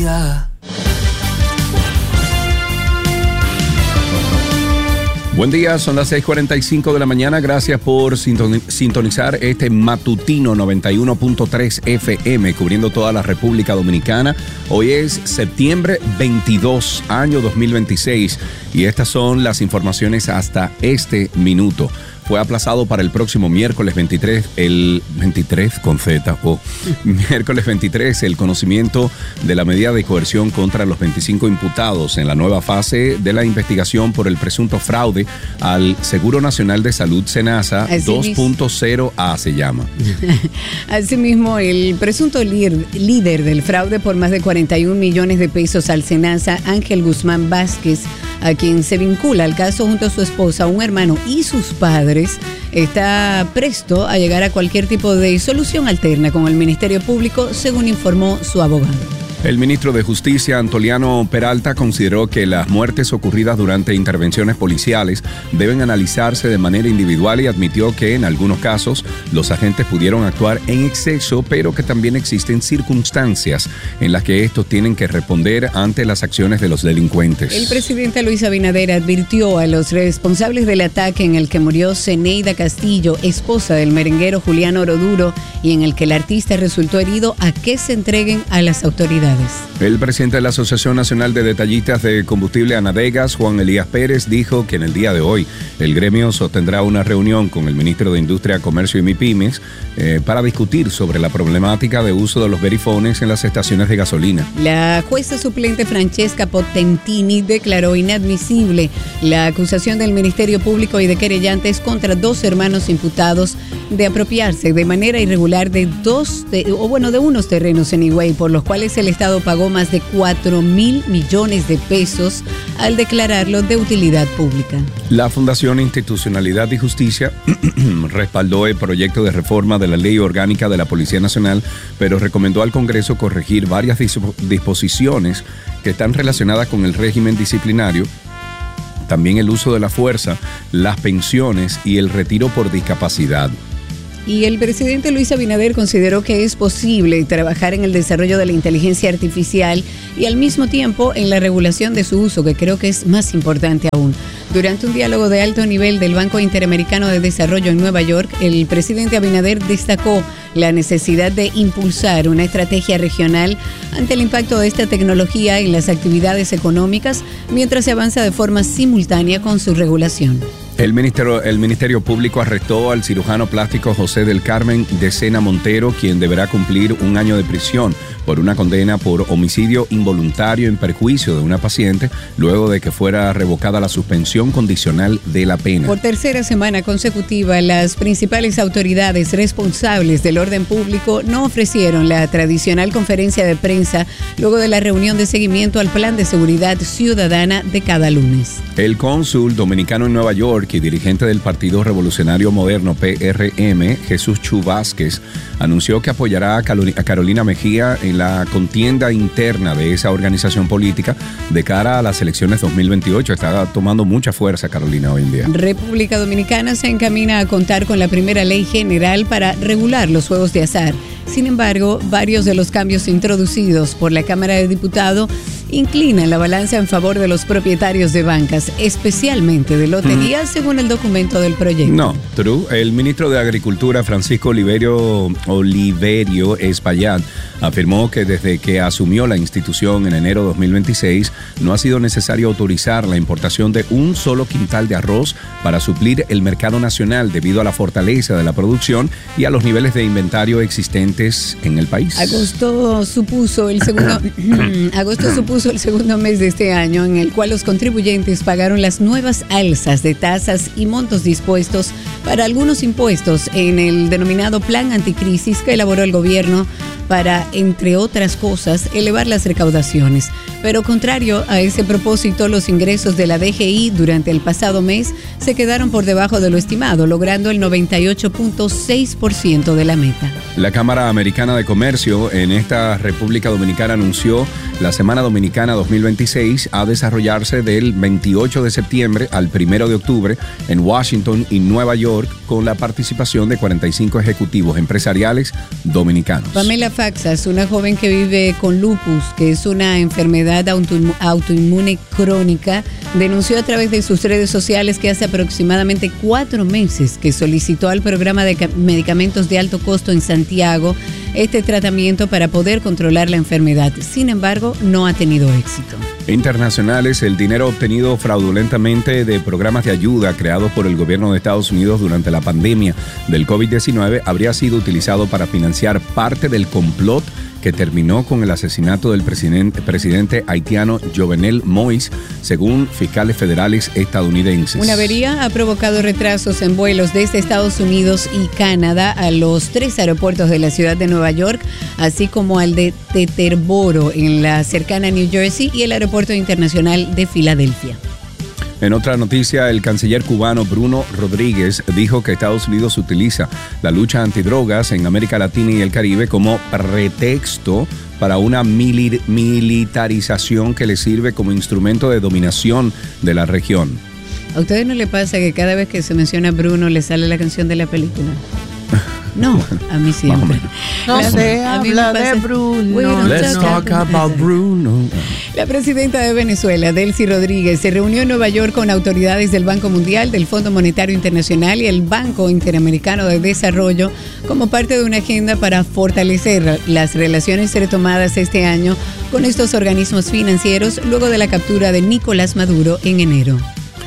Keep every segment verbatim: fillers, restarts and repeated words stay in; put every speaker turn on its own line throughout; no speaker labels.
vida.
Buen día, son las seis cuarenta y cinco de la mañana. Gracias por sintonizar este matutino noventa y uno punto tres F M, cubriendo toda la República Dominicana. Hoy es septiembre veintidós, año dos mil veintiséis, y estas son las informaciones hasta este minuto. Fue aplazado para el próximo miércoles veintitrés, el veintitrés con Z, o oh, miércoles veintitrés, el conocimiento de la medida de coerción contra los veinticinco imputados en la nueva fase de la investigación por el presunto fraude al Seguro Nacional de Salud, SENASA dos punto cero A se llama.
Asimismo, el presunto líder, líder del fraude por más de cuarenta y un millones de pesos al SENASA, Ángel Guzmán Vázquez, a quien se vincula al caso junto a su esposa, un hermano y sus padres, está presto a llegar a cualquier tipo de solución alterna con el Ministerio Público, según informó su abogado.
El ministro de Justicia, Antoliano Peralta, consideró que las muertes ocurridas durante intervenciones policiales deben analizarse de manera individual y admitió que en algunos casos los agentes pudieron actuar en exceso, pero que también existen circunstancias en las que estos tienen que responder ante las acciones de los delincuentes.
El presidente Luis Abinader advirtió a los responsables del ataque en el que murió Zeneida Castillo, esposa del merenguero Julián Oroduro, y en el que el artista resultó herido, a que se entreguen a las autoridades.
El presidente de la Asociación Nacional de Detallistas de Combustible Anadegas, Juan Elías Pérez, dijo que en el día de hoy el gremio sostendrá una reunión con el ministro de Industria, Comercio y MIPYMES eh, para discutir sobre la problemática de uso de los verifones en las estaciones de gasolina.
La jueza suplente Francesca Potentini declaró inadmisible la acusación del Ministerio Público y de querellantes contra dos hermanos imputados de apropiarse de manera irregular de dos, de, o bueno, de unos terrenos en Higüey, por los cuales el Estado pagó más de cuatro mil millones de pesos al declararlo de utilidad pública.
La Fundación Institucionalidad y Justicia respaldó el proyecto de reforma de la Ley Orgánica de la Policía Nacional, pero recomendó al Congreso corregir varias disposiciones que están relacionadas con el régimen disciplinario, también el uso de la fuerza, las pensiones y el retiro por discapacidad.
Y el presidente Luis Abinader consideró que es posible trabajar en el desarrollo de la inteligencia artificial y al mismo tiempo en la regulación de su uso, que creo que es más importante aún. Durante un diálogo de alto nivel del Banco Interamericano de Desarrollo en Nueva York, el presidente Abinader destacó la necesidad de impulsar una estrategia regional ante el impacto de esta tecnología en las actividades económicas, mientras se avanza de forma simultánea con su regulación.
El ministerio, el Ministerio Público arrestó al cirujano plástico José del Carmen de Sena Montero, quien deberá cumplir un año de prisión por una condena por homicidio involuntario en perjuicio de una paciente, luego de que fuera revocada la suspensión condicional de la pena.
Por tercera semana consecutiva, las principales autoridades responsables del orden público no ofrecieron la tradicional conferencia de prensa luego de la reunión de seguimiento al Plan de Seguridad Ciudadana de cada lunes.
El cónsul dominicano en Nueva York y dirigente del Partido Revolucionario Moderno, P R M, Jesús Chu Vázquez, anunció que apoyará a Carolina Mejía en la contienda interna de esa organización política de cara a las elecciones dos mil veintiocho. Está tomando mucha fuerza Carolina hoy en día.
República Dominicana se encamina a contar con la primera ley general para regular los juegos de azar. Sin embargo, varios de los cambios introducidos por la Cámara de Diputados inclinan la balanza en favor de los propietarios de bancas, especialmente de loterías, mm. según el documento del proyecto.
No, true. El ministro de Agricultura, Francisco Oliverio, Oliverio Espaillat, afirmó que desde que asumió la institución en enero de dos mil veintiséis, no ha sido necesario autorizar la importación de un solo quintal de arroz para suplir el mercado nacional debido a la fortaleza de la producción y a los niveles de inventario existentes en el país.
Agosto supuso el segundo agosto supuso el segundo mes de este año en el cual los contribuyentes pagaron las nuevas alzas de tasas y montos dispuestos para algunos impuestos en el denominado Plan Anticrisis que elaboró el gobierno para, entre otras cosas, elevar las recaudaciones. Pero contrario a ese propósito, los ingresos de la D G I durante el pasado mes se quedaron por debajo de lo estimado, logrando el noventa y ocho punto seis por ciento de la meta.
La Cámara Americana de Comercio en esta República Dominicana anunció la Semana Dominicana dos mil veintiséis a desarrollarse del veintiocho de septiembre al primero de octubre en Washington y Nueva York, con la participación de cuarenta y cinco ejecutivos empresariales dominicanos.
Pamela Faxas, una joven que vive con lupus, que es una enfermedad autoinmune crónica, denunció a través de sus redes sociales que hace aproximadamente cuatro meses que solicitó al programa de medicamentos de alto costo en Santiago este tratamiento para poder controlar la enfermedad. Sin embargo, no ha tenido éxito.
Internacionales, el dinero obtenido fraudulentamente de programas de ayuda creados por el gobierno de Estados Unidos durante la pandemia del COVID diecinueve habría sido utilizado para financiar parte del complot que terminó con el asesinato del presidente, presidente haitiano Jovenel Moïse, según fiscales federales estadounidenses.
Una avería ha provocado retrasos en vuelos desde Estados Unidos y Canadá a los tres aeropuertos de la ciudad de Nueva York, así como al de Teterboro en la cercana New Jersey y el aeropuerto internacional de Filadelfia.
En otra noticia, el canciller cubano Bruno Rodríguez dijo que Estados Unidos utiliza la lucha antidrogas en América Latina y el Caribe como pretexto para una mili- militarización que le sirve como instrumento de dominación de la región.
¿A ustedes no le pasa que cada vez que se menciona a Bruno le sale la canción de la película? No, a mí siempre.
No se habla de Bruno.
Let's talk about Bruno.
La presidenta de Venezuela, Delcy Rodríguez, se reunió en Nueva York con autoridades del Banco Mundial, del Fondo Monetario Internacional y el Banco Interamericano de Desarrollo como parte de una agenda para fortalecer las relaciones retomadas este año con estos organismos financieros luego de la captura de Nicolás Maduro en enero.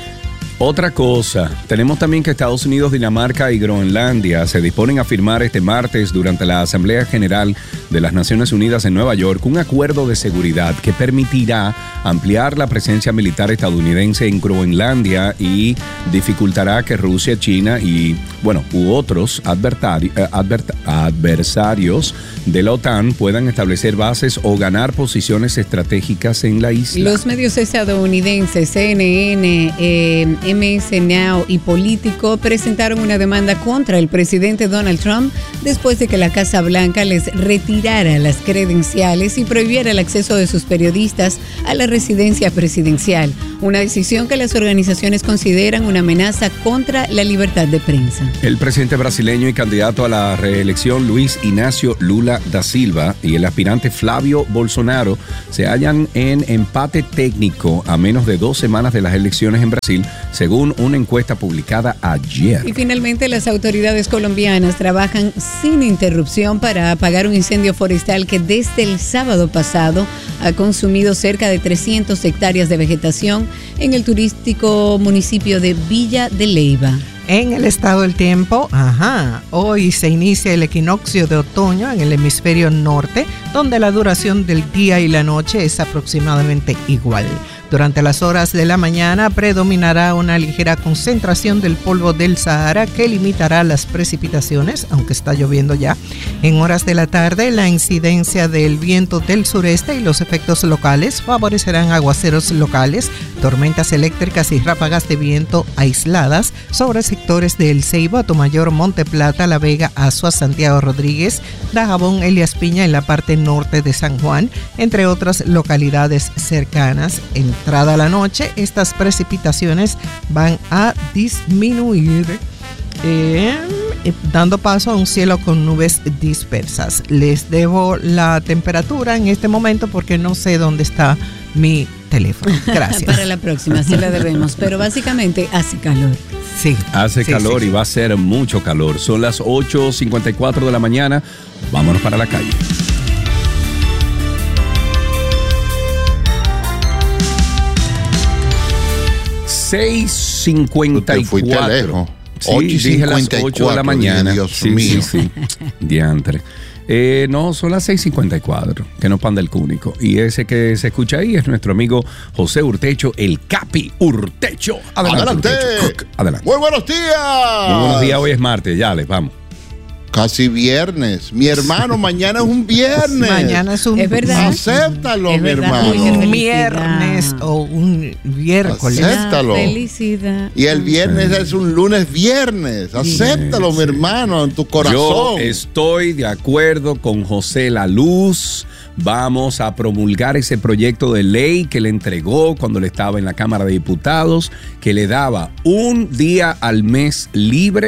Otra cosa, tenemos también que Estados Unidos, Dinamarca y Groenlandia se disponen a firmar este martes durante la Asamblea General de las Naciones Unidas en Nueva York un acuerdo de seguridad que permitirá ampliar la presencia militar estadounidense en Groenlandia y dificultará que Rusia, China y, bueno, u otros advertari- advert- adversarios de la OTAN puedan establecer bases o ganar posiciones estratégicas en la isla.
Los medios estadounidenses C N N, eh, M S Now y Político presentaron una demanda contra el presidente Donald Trump después de que la Casa Blanca les retirara las credenciales y prohibiera el acceso de sus periodistas a la residencia presidencial, una decisión que las organizaciones consideran una amenaza contra la libertad de prensa.
El presidente brasileño y candidato a la reelección Luis Inácio Lula da Silva y el aspirante Flavio Bolsonaro se hallan en empate técnico a menos de dos semanas de las elecciones en Brasil, según una encuesta publicada ayer.
Y finalmente las autoridades colombianas trabajan sin interrupción para apagar un incendio forestal que desde el sábado pasado ha consumido cerca de trescientas hectáreas de vegetación en el turístico municipio de Villa de Leyva.
En el estado del tiempo, ajá, hoy se inicia el equinoccio de otoño en el hemisferio norte, donde la duración del día y la noche es aproximadamente igual. Durante las horas de la mañana predominará una ligera concentración del polvo del Sahara que limitará las precipitaciones, aunque está lloviendo ya. En horas de la tarde, la incidencia del viento del sureste y los efectos locales favorecerán aguaceros locales, tormentas eléctricas y ráfagas de viento aisladas sobre sectores de El Ceibo, Atomayor, Monte Plata, La Vega, Azua, Santiago Rodríguez, Dajabón, Elías Piña en la parte norte de San Juan, entre otras localidades cercanas. Entrada la noche, estas precipitaciones van a disminuir, eh, dando paso a un cielo con nubes dispersas. Les debo la temperatura en este momento porque no sé dónde está mi teléfono. Gracias.
Para la próxima, sí la debemos, pero básicamente hace calor.
Sí.
Hace
sí,
calor
sí,
y
sí.
va a ser mucho calor. Son las ocho cincuenta y cuatro de la mañana. Vámonos para la calle. seis cincuenta y cuatro.
Tú te fuiste lejos.
Sí,
ocho y
dije las
cincuenta y
ocho de la
cuatro,
mañana.
Dios
sí,
mío.
sí, sí. Diantre. Eh, no, son las seis cincuenta y cuatro, que no panda el cúnico. Y ese que se escucha ahí es nuestro amigo José Urtecho, el Capi Urtecho.
Adelante.
Urtecho. Adelante.
Muy buenos días.
Muy buenos días, hoy es martes, ya les vamos.
Casi viernes. Mi hermano, mañana es un viernes.
Mañana es un
Es verdad.
Acéptalo,
Es
mi
verdad.
hermano.
Uy, qué
un
felicidad.
viernes o un miércoles.
Acep- Acéptalo.
La felicidad.
Y el viernes es un lunes viernes. Acéptalo, mi hermano, en tu
Yo
corazón.
estoy de acuerdo con José La Luz. Vamos a promulgar ese proyecto de ley que le entregó cuando le estaba en la Cámara de Diputados, que le daba un día al mes libre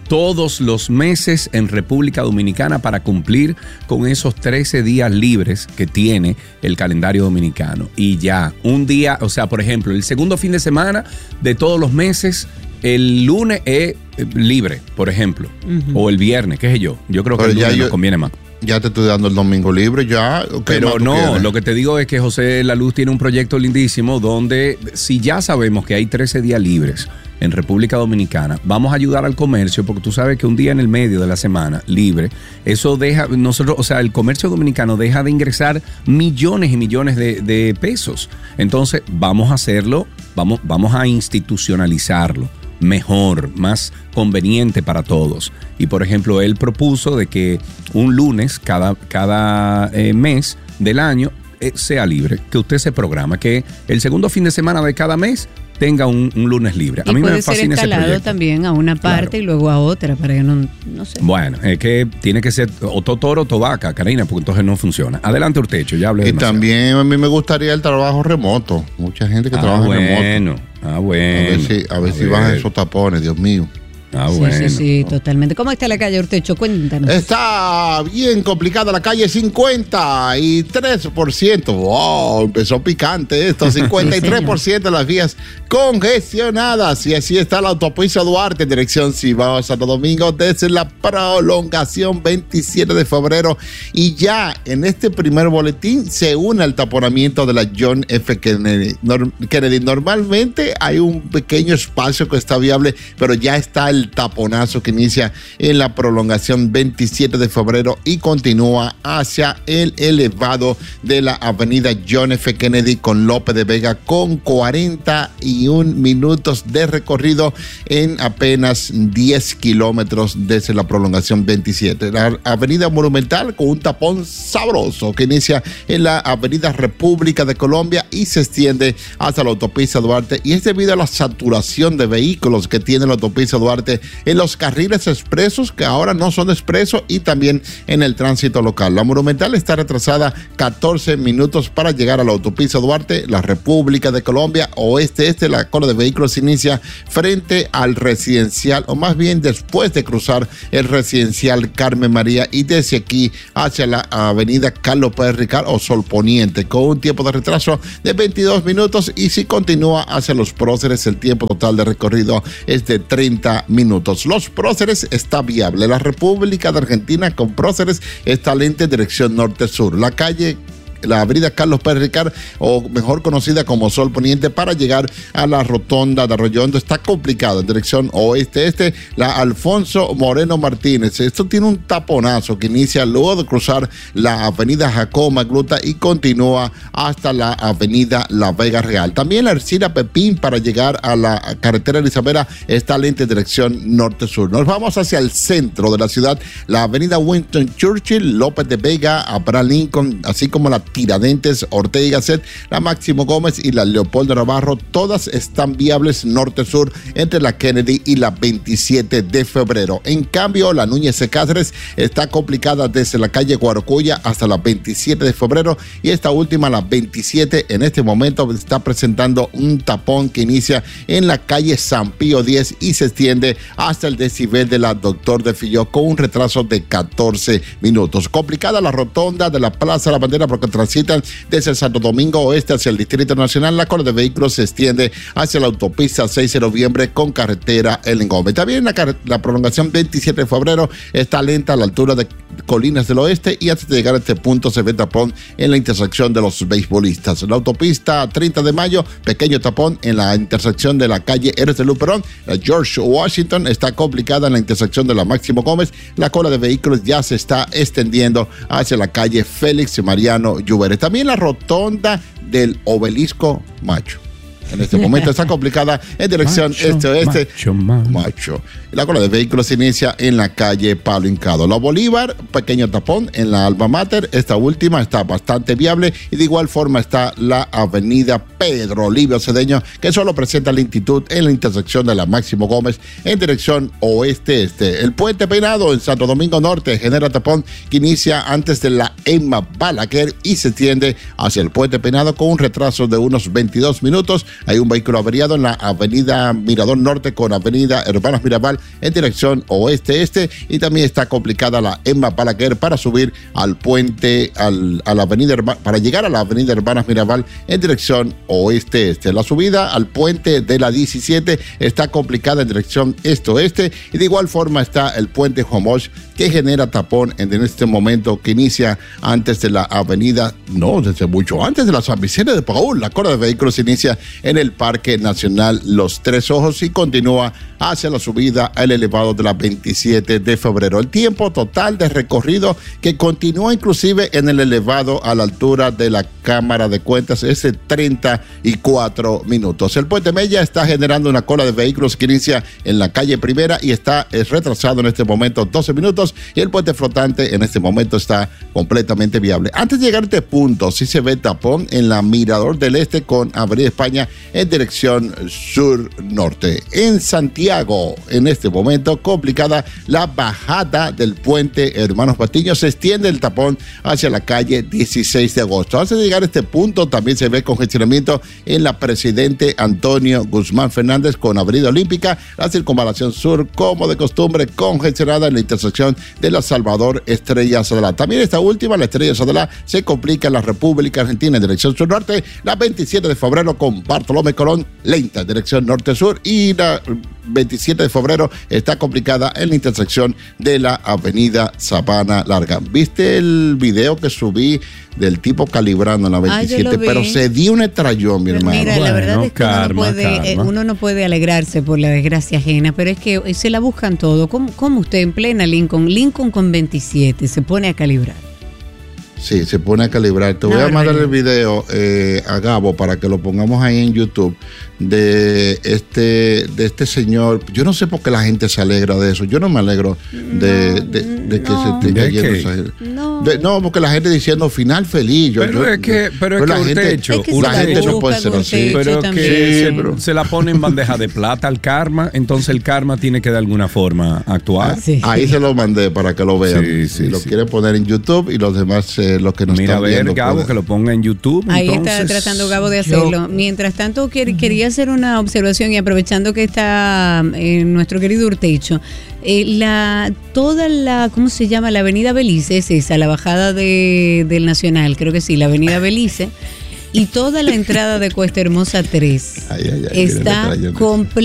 todos los meses en República Dominicana para cumplir con esos trece días libres que tiene el calendario dominicano. Y ya, un día, o sea, por ejemplo, el segundo fin de semana de todos los meses, el lunes es libre, por ejemplo, uh-huh. o el viernes, qué sé yo. Yo creo que Pero el lunes nos conviene más.
Ya te estoy dando el domingo libre, ya.
Pero no, quieres? Lo que te digo es que José La Luz tiene un proyecto lindísimo donde, si ya sabemos que hay trece días libres en República Dominicana, vamos a ayudar al comercio, porque tú sabes que un día en el medio de la semana libre, eso deja, nosotros, o sea, el comercio dominicano deja de ingresar millones y millones de, de pesos. Entonces, vamos a hacerlo, vamos, vamos a institucionalizarlo mejor, más conveniente para todos. Y por ejemplo, él propuso de que un lunes cada, cada eh, mes del año eh, sea libre, que usted se programa, que el segundo fin de semana de cada mes tenga un, un lunes libre.
A y mí puede me fascina ser escalado también a una parte claro. y luego a otra, para que no, no sé.
Bueno, es que tiene que ser o totoro o tobaca, Karina, porque entonces no funciona. Adelante, Urtecho, ya hablé
Y
demasiado.
También a mí me gustaría el trabajo remoto. Mucha gente que
ah,
trabaja
bueno,
remoto.
Ah, bueno.
A ver si, a ver si bajan esos tapones, Dios mío.
Ah,
sí,
bueno.
sí, sí, totalmente. ¿Cómo está la calle, Urtecho? Cuéntanos.
Está bien complicada la calle, cincuenta y tres por ciento. Wow, empezó picante esto. cincuenta y tres por ciento de las vías congestionadas. Y así está la autopista Duarte en dirección Cibao, Santo Domingo, desde la prolongación veintisiete de febrero. Y ya en este primer boletín se une al taponamiento de la John F. Kennedy. Kennedy. Normalmente hay un pequeño espacio que está viable, pero ya está el taponazo que inicia en la prolongación veintisiete de febrero y continúa hacia el elevado de la avenida John F. Kennedy con López de Vega, con cuarenta y un minutos de recorrido en apenas diez kilómetros desde la prolongación veintisiete. La avenida Monumental con un tapón sabroso que inicia en la avenida República de Colombia y se extiende hasta la autopista Duarte, y es debido a la saturación de vehículos que tiene la autopista Duarte en los carriles expresos, que ahora no son expresos, y también en el tránsito local. La Monumental está retrasada catorce minutos para llegar a la autopista Duarte, la República de Colombia, oeste-este. La cola de vehículos inicia frente al residencial, o más bien después de cruzar el residencial Carmen María, y desde aquí hacia la avenida Carlos Pérez Ricard o Sol Poniente, con un tiempo de retraso de veintidós minutos, y si continúa hacia los próceres, el tiempo total de recorrido es de treinta minutos. Los próceres está viable. La República de Argentina con próceres está lenta en dirección norte-sur. La calle la avenida Carlos Pérez Ricard, o mejor conocida como Sol Poniente, para llegar a la rotonda de Arroyo Hondo está complicado en dirección oeste-este. La Alfonso Moreno Martínez, esto tiene un taponazo que inicia luego de cruzar la avenida Jacobo Magluta y continúa hasta la avenida La Vega Real. También la Ercina Pepín para llegar a la carretera Elizabeth está lenta en dirección norte-sur. Nos vamos hacia el centro de la ciudad. La avenida Winston Churchill, López de Vega, Abraham Lincoln, así como la Tiradentes, Ortega y Gasset, la Máximo Gómez y la Leopoldo Navarro, todas están viables norte-sur entre la Kennedy y la veintisiete de febrero. En cambio, la Núñez de Cáceres está complicada desde la calle Guarocuya hasta la veintisiete de febrero, y esta última, la veintisiete, en este momento está presentando un tapón que inicia en la calle San Pío diez y se extiende hasta el desnivel de la Doctor de Filló, con un retraso de catorce minutos. Complicada la rotonda de la Plaza de la Bandera porque transitan desde el Santo Domingo Oeste hacia el Distrito Nacional. La cola de vehículos se extiende hacia la autopista seis de noviembre con carretera Ellen Gómez. También la, la prolongación veintisiete de febrero está lenta a la altura de Colinas del Oeste, y antes de llegar a este punto se ve tapón en la intersección de los beisbolistas. La autopista treinta de mayo, pequeño tapón en la intersección de la calle Eres de Luperón. La George Washington está complicada en la intersección de la Máximo Gómez. La cola de vehículos ya se está extendiendo hacia la calle Félix Mariano Lluvere. También la rotonda del Obelisco Macho. En este momento está complicada en dirección este-oeste.
Macho, macho.
Macho. La cola de vehículos se inicia en la calle Palo Hincado. La Bolívar, pequeño tapón en la Alma Mater. Esta última está bastante viable, y de igual forma está la avenida Pedro Livio Cedeño, que solo presenta lentitud en la intersección de la Máximo Gómez en dirección oeste-este. El Puente Peinado en Santo Domingo Norte genera tapón que inicia antes de la Emma Balaguer y se extiende hacia el Puente Peinado con un retraso de unos veintidós minutos. Hay un vehículo averiado en la avenida Mirador Norte con avenida Hermanas Mirabal en dirección oeste-este, y también está complicada la Emma Balaguer para subir al puente, al, a la avenida, para llegar a la avenida Hermanas Mirabal en dirección oeste-este. La subida al puente de la diecisiete está complicada en dirección este-oeste, y de igual forma está el puente Juan Bosch, que genera tapón en, en este momento, que inicia antes de la avenida, no, desde mucho antes de la San Vicente de Paúl. La cola de vehículos inicia en el Parque Nacional Los Tres Ojos y continúa hacia la subida al elevado de la veintisiete de febrero. El tiempo total de recorrido que continúa inclusive en el elevado a la altura de la Cámara de Cuentas es de treinta y cuatro minutos. El puente Mella está generando una cola de vehículos que inicia en la calle Primera y está es retrasado en este momento doce minutos, y el puente flotante en este momento está completamente viable. Antes de llegar a este punto, sí se ve tapón en la Mirador del Este con Avenida España en dirección sur-norte. En Santiago, en este momento, complicada la bajada del puente Hermanos Patiño. Se extiende el tapón hacia la calle dieciséis de agosto. Antes de llegar a este punto, también se ve congestionamiento en la Presidente Antonio Guzmán Fernández con Avenida Olímpica. La circunvalación sur, como de costumbre, congestionada en la intersección de la Salvador Estrella Sadalá. También esta última, la Estrella Sadalá, se complica en la República Argentina en dirección sur-norte. La veintisiete de febrero con Bartolomé Colón, lenta en dirección norte-sur, y la veintisiete de febrero está complicada en la intersección de la avenida Sabana Larga. ¿Viste el video que subí del tipo calibrando en la veintisiete? Ah, pero se dio un estrellón, mi hermano.
Mira, bueno, la verdad es que karma, uno, no puede, eh, uno no puede alegrarse por la desgracia ajena, pero es que se la buscan todo. ¿Cómo, cómo usted en plena Lincoln, Lincoln con veintisiete, se pone a calibrar?
Sí, se pone a calibrar. Te voy no, a mandar no, el video eh, a Gabo para que lo pongamos ahí en YouTube de este de este señor. Yo no sé por qué la gente se alegra de eso. Yo no me alegro de,
no,
de, de que
no,
se esté cayendo esa
no.
de, no, porque la gente diciendo final feliz. Yo,
pero
yo,
es que, pero, pero es
la
que
gente,
hecho,
es que
la gente
busca,
no puede ser así.
Pero que
sí,
se,
pero
se la pone en bandeja de plata al karma, entonces el karma tiene que de alguna forma actuar.
Sí.
Ahí se lo mandé para que lo vean.
Sí, sí,
si lo
sí.
quieren poner en YouTube, y los demás, eh, los que nos
Mira,
están
a ver,
viendo,
Gabo,
pueden.
que lo ponga en YouTube.
Ahí
entonces,
está tratando Gabo de hacerlo.
Yo,
Mientras tanto, quer, quería hacer una observación, y aprovechando que está eh, nuestro querido Urtecho, eh, la, toda la, ¿cómo se llama? La avenida Belice, es esa, la bajada de, del Nacional, creo que sí, la avenida Belice, y toda la entrada de Cuesta Hermosa tres
Ay, ay, ay,
está completa.